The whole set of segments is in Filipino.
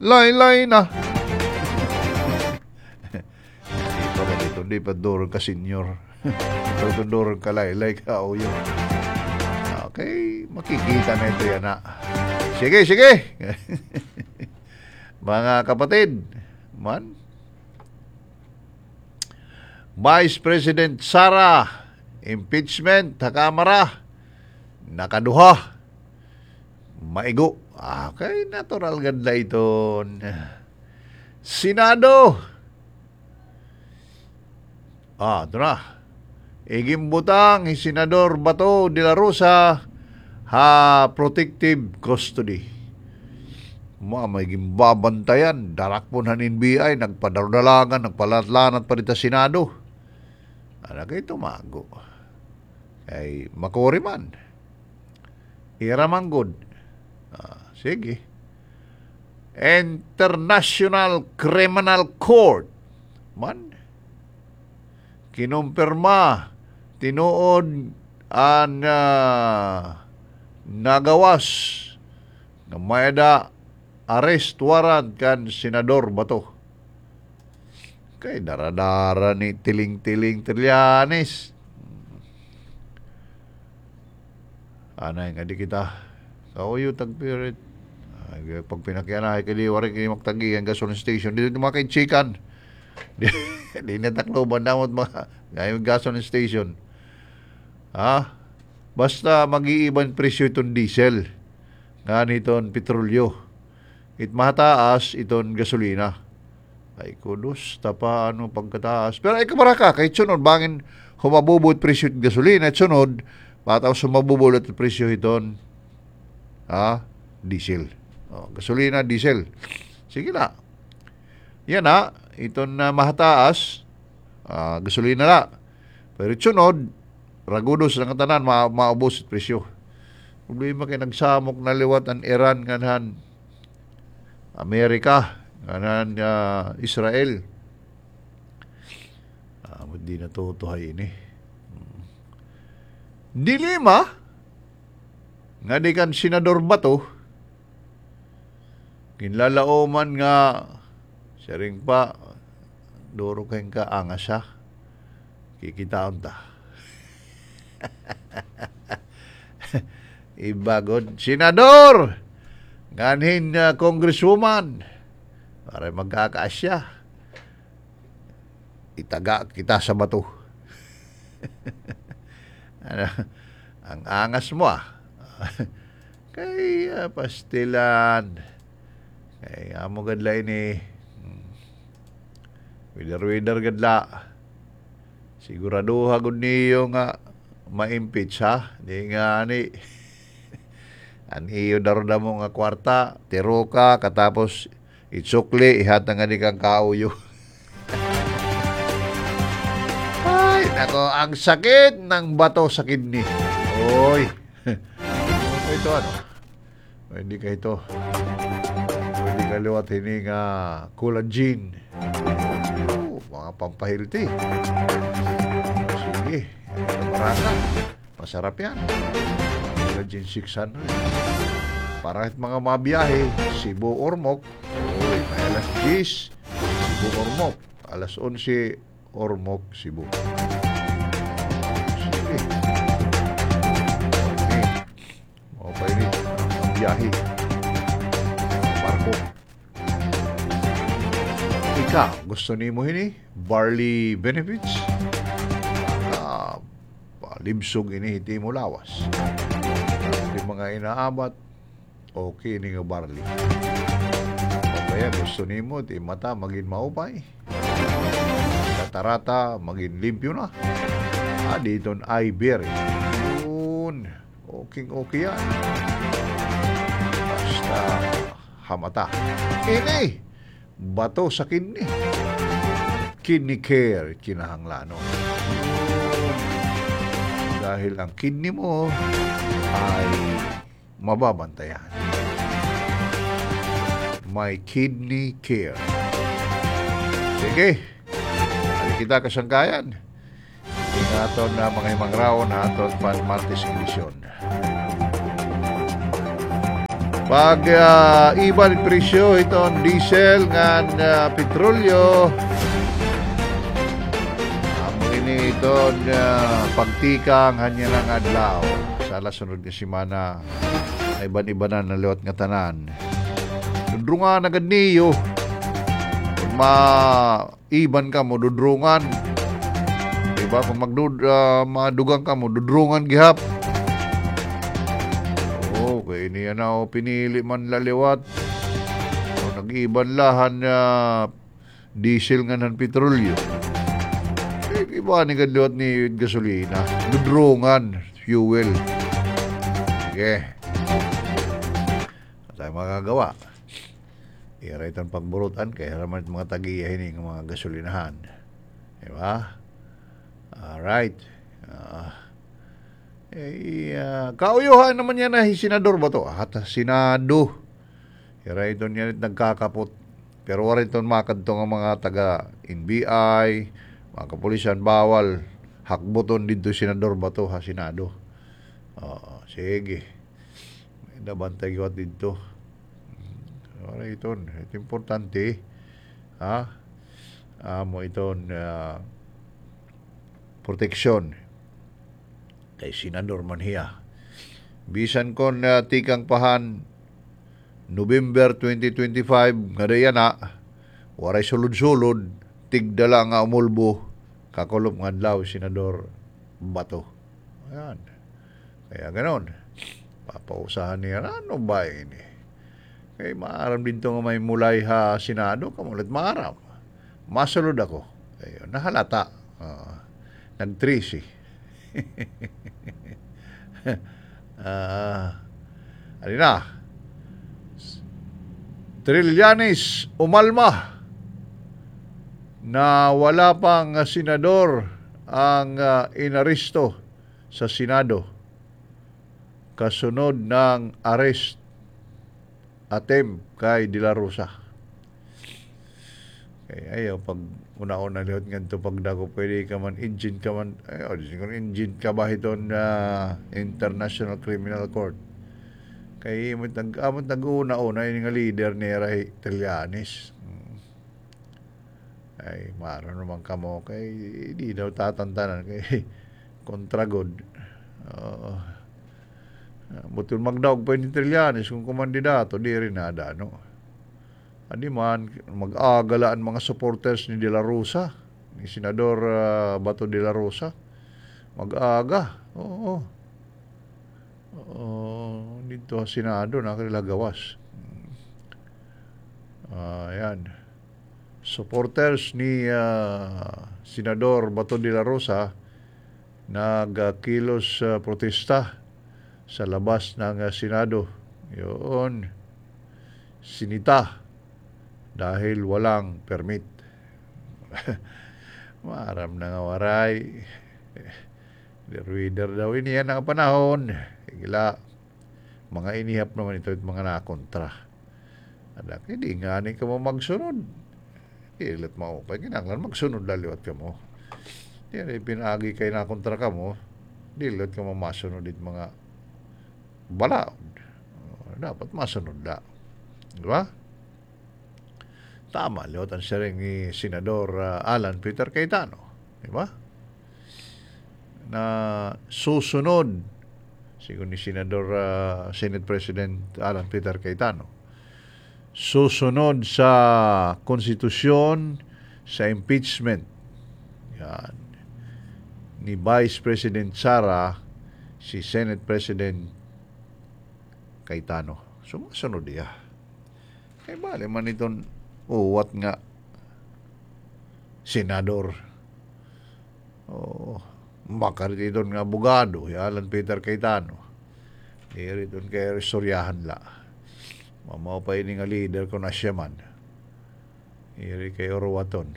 Laylay na. Hindi pa doron ka senior. Ito doron ka laylay ka o yun. Okay, makikita na ito yan na. Sige. Mga kapatid, man. Vice President Sara, impeachment sa Kamara, nakaduha, maigo. Okay, natural ganda ito. Senado. Ito na. Igimbutang Senador Bato de la Rosa ha protective custody. May gimbabantayan. Darak po ng NBI, nagpadardalagan, nagpalatlanat pa rin sa Senado. Ano kayo tumago? Ay, makori man. Iramanggod. Sige. International Criminal Court. Man. Kinumpirma. Tinuod ang nagawas na mayada arrest warrant kan Senador Bato. Kay daradara ni tiling-tiling Trillanes. Anay nga di kita kauyo tagpirit. Pag pinakianahay kay liwari kay magtagi ang gasoline station dito mga kay chikan. Di natakloban damot mga ngayong gasoline station. Basta mag-iiban presyo itong diesel. Nga niton petrolyo. Mataas iton gasolina. Ay kudos, tapa pagkataas. Pero ay kamaraka, kahit sunod, bangin humabubot presyo itong gasolina, at sunod, pataw sumabubot at presyo iton, diesel. Gasolina, diesel. Sige na. Yan iton na mahataas, gasolina na. Pero sunod, ragudos ng katanan, maubos at presyo. Problema kayo nagsamok na liwat ang Iran, nganahan, Amerika, kanan Israel. Hindi natutuhay ini. Dilema nga di kan Senador Bato kinlalauman nga siring pa duro kayong kaangas siya kikitaon ta. Ibagod Senador ganhin congresswoman para magkakaasya itaga kita sa bato. Ang angas mo kay pastilan kay amo gadla ini wider gadla sigurado hagod niyo nga ma-impeach di nga ni an iyo daroda mo nga kwarta, tiro ka, katapos itsukli, ihatang nga di kang kauyo. Ay, nako, ang sakit ng bato sa kidney. Oy. Ito Hindi ka ito. Hindi ka liwat hini nga collagen. Mga pampahilti. Sige. Marana. Masarap yan. Collagen 600. Para mga mabiyahe, Cebu Ormoc, may alas 10, Cebu Ormoc, alas 11, Ormoc, Cebu. Sige. Okay rin, mabiyahe. Barko. Ikaw, gusto ni mo hini? Barley benefits? Libsog ini, hindi mo lawas. Yung mga inaabat, okay ni nga barley. O kaya gusto ni mo, di mata maging maupay. Katarata, maging limpyo na. Dito ay berry. Yun. Okay yan. Basta hamata. Ini, bato sa kidney. Kidney care, kinahanglano. Dahil ang kidney mo ay mababantayan. My kidney care. Sige. Hari kita kasangkayan. Ingaton na mga imang raon na aton pan Martes edisyon. Pag iban presyo itong diesel ngan petrolyo, amo ini itong pagtikang hanya ng adlaw. Sa sunod nga simana, iban-iba na naliwat nga tanan. Dudrungan agad niyo. Kung maiban ka mo, dudrungan. Diba? Kung madugang ka mo, dudrungan gihap. Okay, niya na pinili man laliwat. Nag-iban lahan diesel nga ng petrolyo. Iba ni kadliwat ni gasolina. Dudrungan, fuel. Sige. Tayo magagawa. Ira itong pagburutan kaya naman mga tagiyahin ng mga gasolinahan. Diba? Alright. Kauyuhan naman yan na senador ba to? Senado. Ira ito niya nagkakapot. Pero wala ito makadto ng mga taga-NBI, mga kapulisan, bawal. Hakboton dito senador ba to? Senado. Sige. May nabantay ko dito. Wala ito. Ito importante. Mo ito proteksyon kay Senador Manhia. Bisan kon tikang pahan November 2025 nga daya na waray sulod-sulod tigdala nga umulbo kakulop nga adlaw Senador Bato. Ayan. Kaya ganon. Papausahan niya ano ba ini? Kay maaram din nga may mulay Senado kamulat maaram. Masulod ako. Ayun, nahalata. Nag-3 alina Trillanes umalma na wala pang senador ang inaresto sa Senado kasunod ng arrest attempt kay De La Rosa. Ayaw, pag una-una lihot nga ito, pag dako, pwede ka man, engine ka man, engine ka ba ito na International Criminal Court? Kaya amot nag-una-una, yung nga leader ni Ray Trillanes. Ay, mara naman ka mo, kay hindi daw tatantanan, kay kontragod. Butil magdaog pa ni Trillanes, kung kumandidato, di rin nada, no? Adi man, mag-agalaan mga supporters ni De La Rosa, ni Senador Bato De La Rosa. Mag-aga. Oo. Dito sa Senado, nakilagawas. Ayan. Supporters ni Senador Bato De La Rosa nagkilos protesta sa labas ng Senado. Yun. Sinita dahil walang permit. Maram na nga waray. Reader daw ini yan ang panahon. Igila, mga inihap naman ito at mga nakontra. Anak, hindi nga ni ka mo magsunod. Ilat mo pa. Kinanglan magsunod laliwat ka mo. Hindi pinagi kay nakontra ka mo. Dilat ka mo masunod it mga balaod. Dapat masunod na. Diba? Tama, liwatan siya rin ni Senador Alan Peter Cayetano. Diba? Na susunod, siguro ni Senate President Alan Peter Cayetano, susunod sa konstitusyon, sa impeachment. Yan. Ni Vice President Sara, si Senate President Cayetano. Sumusunod niya. Kaya bali man itong what nga senador makarit doon nga abogado Alan Peter Cayetano diri doon kay restoryahan la mamaw pa ini nga leader ko na siya man diri kay Orowaton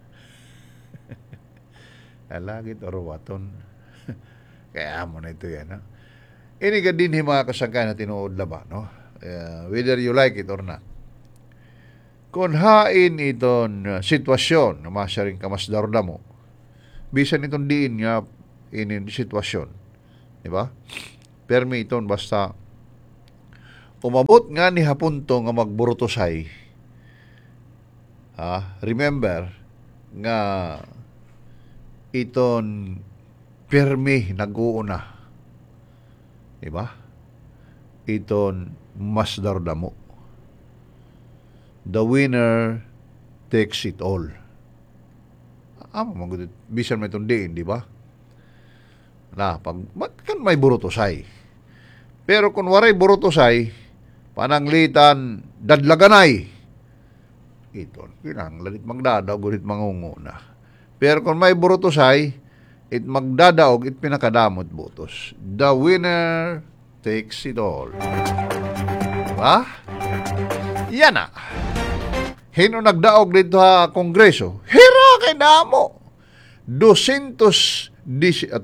alagit Orowaton kaya mo na ito yan ini ka din mga kasangkan na tinuod la ba no whether you like it or not. Kung hain iton sitwasyon na masyaring kamasdarda mo, bisan itong diin nga inin sitwasyon. Diba? Permi iton basta umabot nga ni hapunto nga magburutosay. Remember nga iton pirmi nag-uuna. Diba? Iton masdar damo. The winner takes it all. Bisan may itong diin, di ba? Kan may burutosay. Pero kung waray burutosay, pananglitan, dadlaganay. Ito, pinanglalit magdadaog, ulit mangunguna. Pero kung may burutosay, it magdadaog, it pinakadamot butos. The winner takes it all. Diba? Yan na. Hino nagdaog dito ha Kongreso, hira kay damo. 318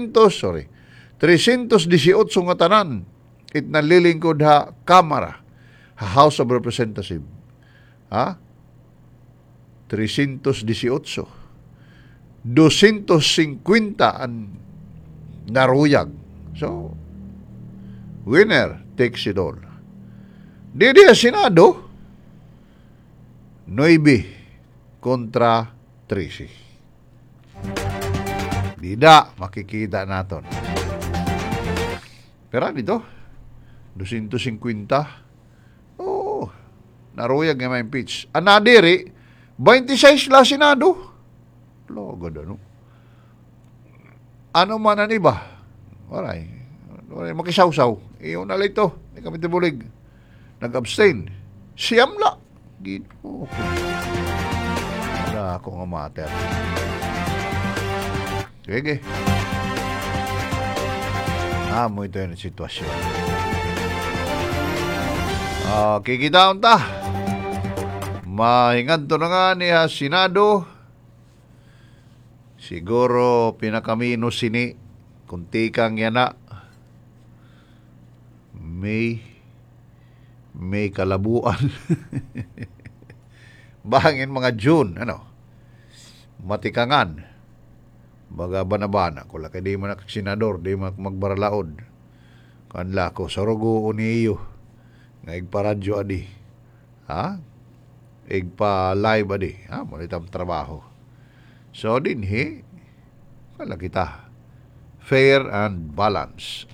nga tanan it nalilingkod ha Kamara, ha House of Representatives. 318. 250 ang naruyag. So, winner takes it all. Didi Senado, 9 kontra 13. Dida, makikita naton. Pero dito, 250. Oh, naruyag nga ma-impeach. Anadiri, 26 la Senado. Logo no. Ano man ang iba? Waray makisawsaw. Iyon na ito. Hindi kami tibulig. Nag-abstain. Siyam la. Gino. Wala akong amater. Sige. Mo ito yung sitwasyon. Kikitaon ta. Mahingad to na nga niya Senado. Siguro pinakamino sini kunti kang yana. May kalabuan. Bangin mga June, matikangan. Baga banabana. Kula kay di mo na senador, di mo magbaralaod. Kanla ko, sarugo uniyo. Nga igparadyo adi. Igpa live adi. Malitam trabaho. So dinhi, kala kita, fair and balance.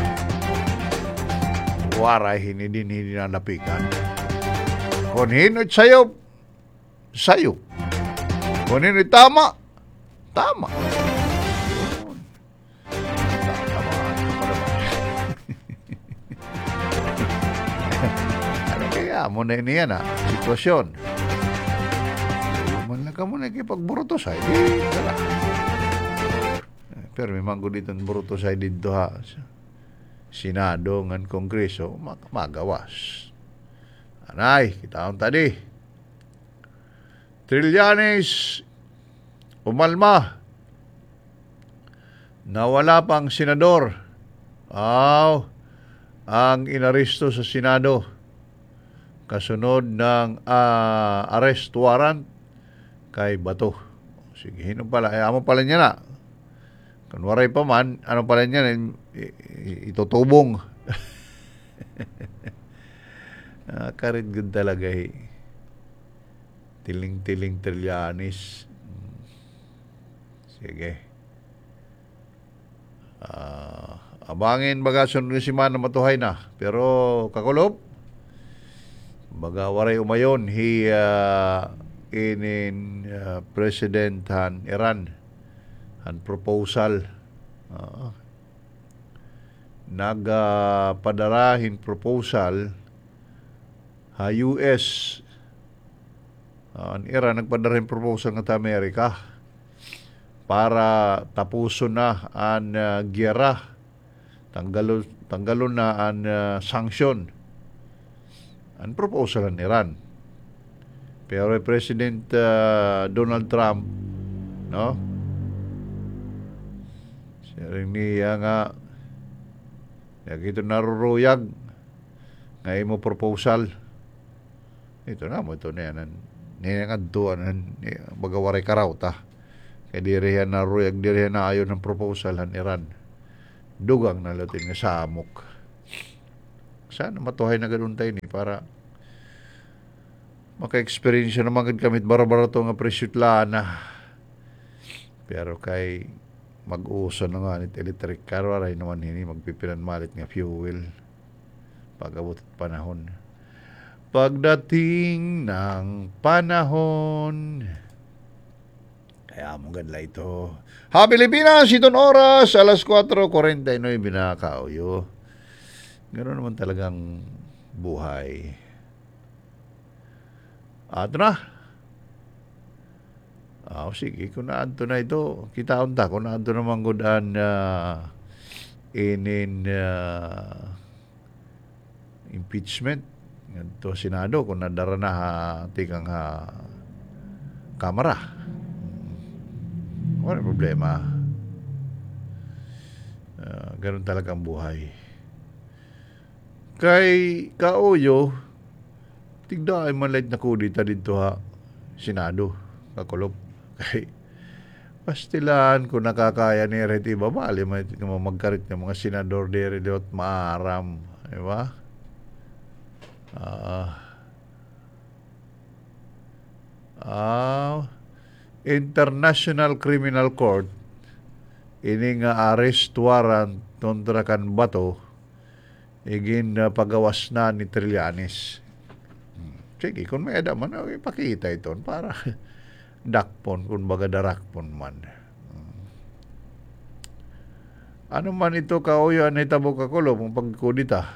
Waray hindi nalapikan. Kung hino't sayop, sayop. Kung hino't tama, tama. Yun. Ano kaya mo na yan sitwasyon. Ka mo na kipagburutos ay pero may manggo dito burutos ay dito ha Senado ngan Kongreso magawas anay kitaon tadi Trillanes umalma nawala pang senador ang inaresto sa Senado kasunod ng arrest warrant kay Bato. Sige, hinong pala. Amo pala niya na. Kunwaray pa man, ano pala niya, itutubong. Karit good talaga Tiling-tiling Trillanes. Sige. Abangin baga sunod si man na matuhay na. Pero kakulop, baga waray umayon, inin President han Iran han proposal nagapadarahin proposal ha US an Iran nagpadarahin proposal ng Amerika para tapuson na ang giyera tanggalon na ang sanksyon ang proposal ng Iran. Pero President Donald Trump, siya niya nga, ito naruruyag, nga imo proposal. Ito na mo, ito na yan. Niyangaduan, magawaray karawta. Kaya dirihan naruruyag, dirihan na ayon ng proposal ng Iran. Dugang na lutin nga sa amok. Sana matuhay na ganun tayo ni para maka-experience naman kamit bara-bara to nga presyutlaan na. Pero kay mag-uso na nga nit electric car waray naman hini magpipilan malit nga fuel pag-abot at panahon. Pagdating ng panahon, kaya mong ganda ito. Ha, Pilipinas, itong oras, alas 4:49 na kauyo. Ganoon naman talagang buhay. Ato na. Sige, kung naadto na ito, kita unta, kung naadto naman gudan impeachment ito Senado, kung nadara na tikang kamara. Wala problema. Ganun talaga ang buhay. Kay kauyo, tigda ay manlight na kudita dito Senado, kakulog. Kay pastilan kung nakakaya ni Reti Babali, magkarit ng mga senador diri dot maaram. Diba? International Criminal Court ini nga arrest warrant kontra kan bato igin pagawas na ni Trillanes. Sige, kung may adaman, ipakita ito para dakpon, kung baga darakpon man. Ano man ito kauyo na itabo kakulo mong pagkudita.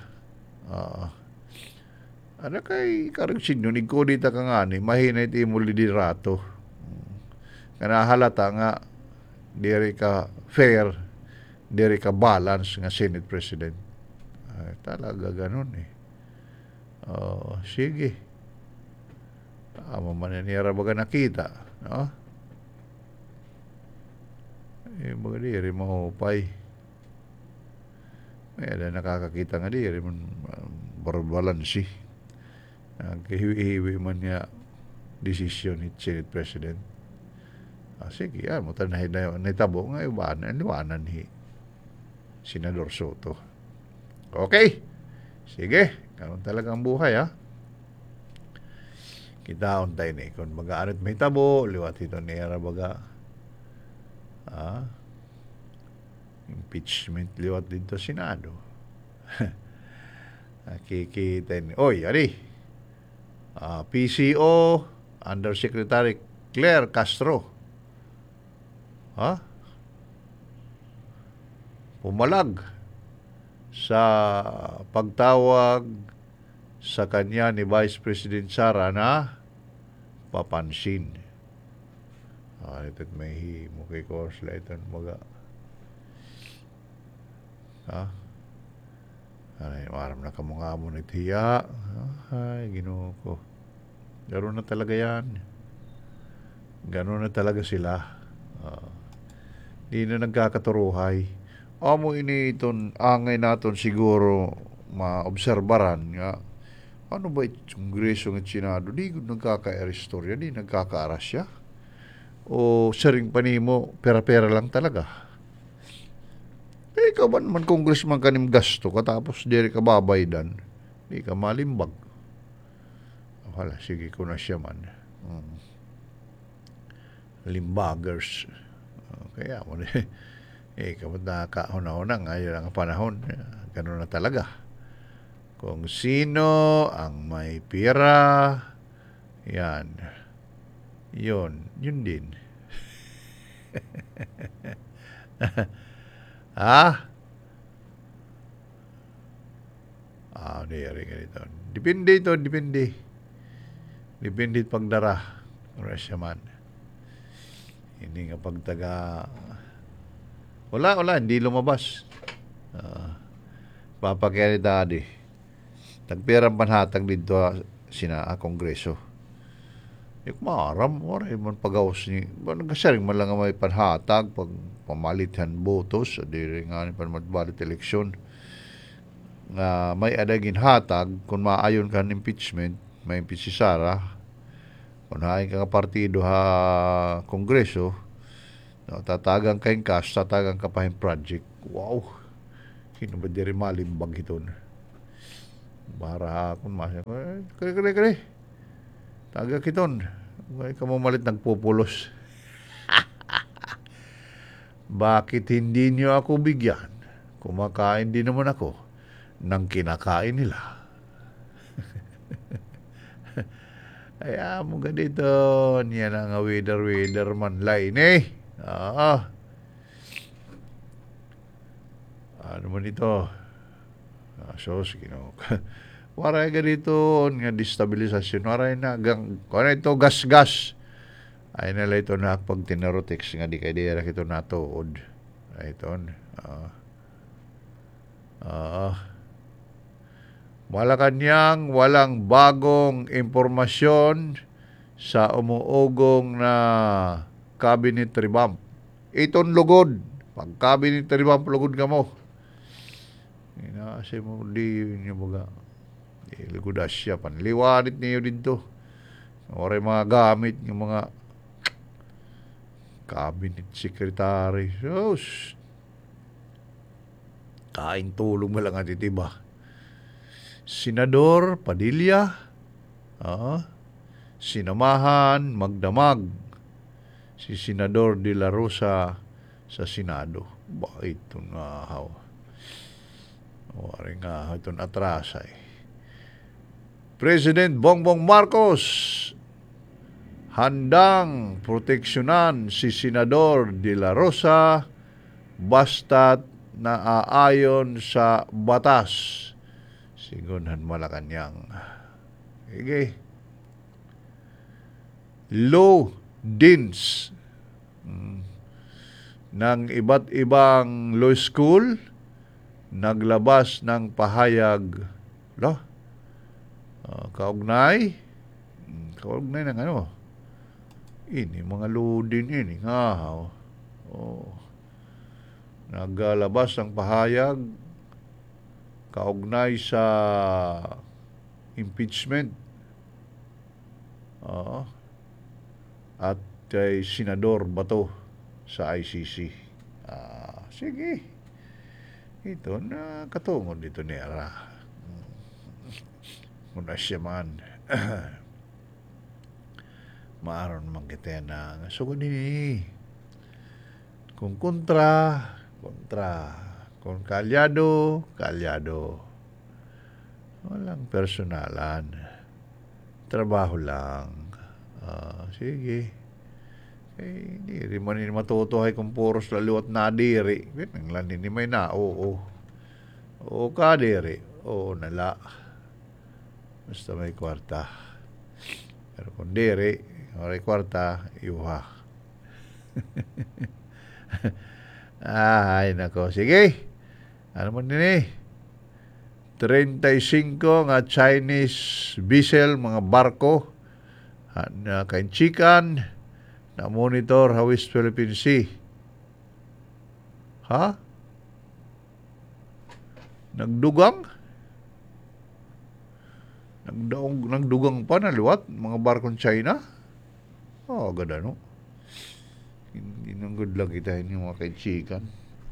Ano kay karagsin yun, ikudita ka nga ni, mahinay iti mo lidirato. Kanahalata nga, diri ka fair, diri ka balance nga Senate President. Talaga ganun eh. Sige. Mamananira baga nakita. No? Baga diri mahupay. May nakakakita nga diri barbalansi. Kahiwi-hiwi man nga desisyon ni Senate President. Sige, mutanahin na yun. Naitabo nga iwanan ni Senador Soto. Okay. Sige. Ganun talagang buhay, Kitaon tayo ni. Kung mag-aanit may tabo, liwat ito nira baga. Impeachment liwat dito Senado. Nakikita ni. Oy, ari. PCO Undersecretary Claire Castro. Pumalag sa pagtawag sa kanya ni Vice President Sara na papansin. Ito't may himo kay Korsla ito'n mga maram na kamunga mo nitiya. Ay, Ginoo ko. Gano'n na talaga yan. Gano'n na talaga sila. Di na nagkakaturuhay. Amo ini iton angay naton siguro maobserbaran nga ano ba itong Kongreso ng Senado di nagkaka-eristorya, di nagkaka-arasya o saring panimo pera-pera lang talaga. Ikaw ba naman congressman kanim gasto katapos diri ka babaydan di ka malimbag. Wala, sige ko na siya man. Limbagers. Kaya mo kapag nakahuna-huna ngayon ang panahon, gano'n na talaga. Kung sino ang may pira, yan. Yun din. Ganito. Depende. Depende pagdara. Rasya man. Hindi nga pagtaga wala, hindi lumabas. Papakyan ni Daddy. Tagperang panhatag dito sina Kongreso. Yung maram, oray man pagawas ni, nagasaring man lang may panhatag, pag pamalitan botos, diri nga ni panmatbalit eleksyon. May adagin hatag, kung maayon ka ng impeachment, may impeach si Sara, kung hain ka partido Kongreso, tatagang kayong cash, tatagang ka pa yung project. Wow! Sino ba diri malimbag ito? Bara akong masya. Kare. Taga kiton. Kaya ka mamalit nagpupulos. Bakit hindi niyo ako bigyan? Kumakain din naman ako ng kinakain nila. Kaya mo ganito. Niya na nga wither man line eh. Ano man ito? Sos, waray ganito nga destabilisasyon. Waray na, kung ito gas-gas. Ay nala ito na pag tinarotex nga di kay dira ito natuod. Ay ito. Malacanang walang bagong impormasyon sa umuugong na cabinet revamp. Iton lugod. Pag cabinet revamp, lugod ka mo. Kasi mo di niyo baga. Lugod asya. Panliwanit niyo dito. Oray mga gamit yung mga cabinet secretary. Kain tulong mo lang at itiba. Senador Padilla, sinamahan, magdamag si Senador De La Rosa sa Senado. Ba, ito nga haw. Wari nga, ito atrasay. President Bongbong Marcos handang proteksyonan si Senador De La Rosa basta't naaayon sa batas. Sigunhan Malacanang. Sige. Law deans ng iba't ibang law school naglabas ng pahayag kaugnay ng ano ini mga law din ini nga naglabas ng pahayag kaugnay sa impeachment at kay Senador Bato sa ICC. Sige. Ito na katungod dito ni Ara. Muna siya man. Maaron man kita na sugod ni. Kung kontra. Kung kalyado. Walang personalan. Trabaho lang. Sige. Hindi rin man ini matutuhay kung puros lalo at nadiri. Ang lanin ni may na. Oo ka diri. Oo nala. Basta may kwarta. Pero kung diri, may kwarta, iuha. Ay, nako. Sige. Ano mo din 35 nga Chinese vessel, mga barko, na kainchikan, na monitor West Philippine Sea. Nagdugang pa na liwat, mga barkong China. Ganda no. Ginunggod lang kita yung mga kainchikan.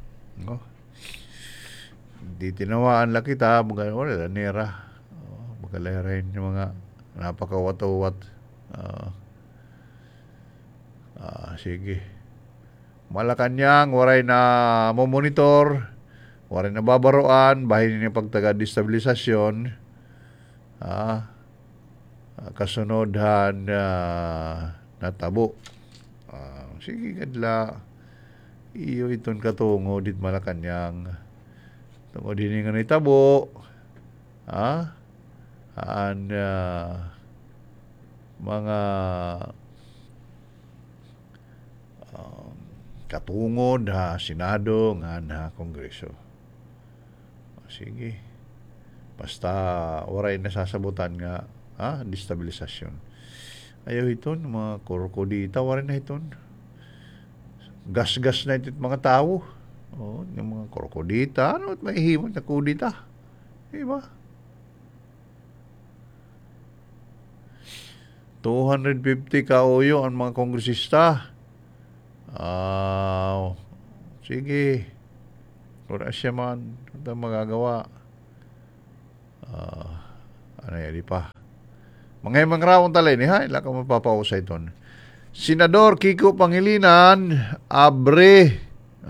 Hindi tinawaan lang kita, wala nera. Magkalerain yung mga napakawat-awat. Sige. Malacanang, waray na monitor, waray na babaroan, bahin niya pagtaga-destabilisasyon. Kasunodhan natabo. Sige, kadla. Iyo iton katungo dit Malacanang. Tungo din nga itabo. Mga katungod Senado nga Kongreso. Sige. Basta waray nasasabutan nga destabilisasyon. Ayaw iton mga krokodita waray na iton. Gas-gas na iton mga tao. Yung mga krokodita, at may himot na kudita. Diba? 250 kauyo ang mga kongresista. Sige. Wala siya man. Ito magagawa. Ano yan, di pa. Mga rawon talay ni ha, ila ka mapapausay ton. Senador Kiko Pangilinan, abre.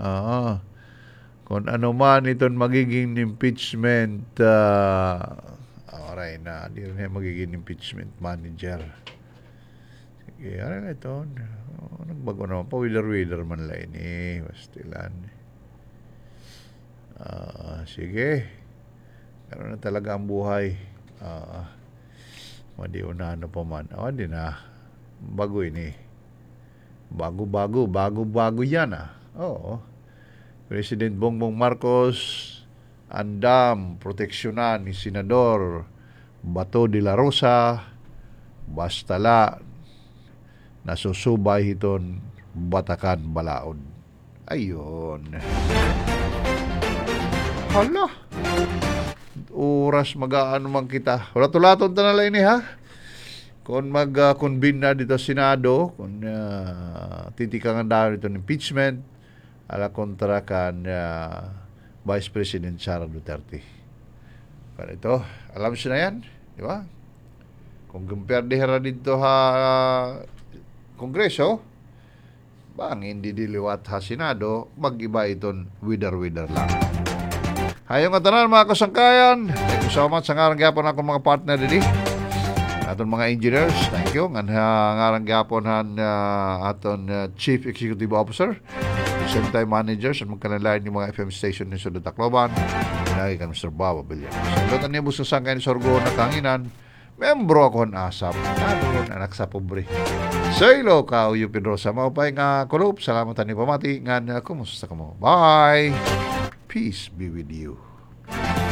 Kung ano man iton magiging impeachment, alright na, di rin magiging impeachment manager. Sige, ano na ito? Nagbago naman pa, wither man lang ini. Bastilan. Sige. Ano na talaga ang buhay. Madi unahan na pa man. Di na. Bago ini. Bago yan Oo. President Bongbong Marcos andam proteksyonan ni Senador Bato de la Rosa bastala nasusubay hiton Batakan Balaod. Ayun. Hala. Oras mag-aano man kita. Wala tulaton ta na lang ini ha. Kung mag-convene na dito Senado, kung titikangan dahil ito ng impeachment, ala kontra kan Vice President Sara Duterte. Para ito, alam siya na yan, di ba? Kung gumperdehara dito Kongreso, bang hindi diliwat ha Senado, mag-iba iton wither lang. Hayong atanan mga kasangkayan, thank you so much sa ngarang gyapon akong mga partner dili. Aton mga engineers, thank you. Ngarang gyapon aton Chief Executive Officer, same time managers at magkanalain yung mga FM station ni Sudot Tacloban. Lagi kan Mr. Baba Villar. Salutan niyo sa sangkay ni Sorgo na kanginan. Membro ako ng ASAP. Nanon anak sa pobre. Sa ilo ka Uyo Pedrosa. Maupay nga kulop. Salamat ni pamati. Nga kumusta ka mo. Bye. Peace be with you.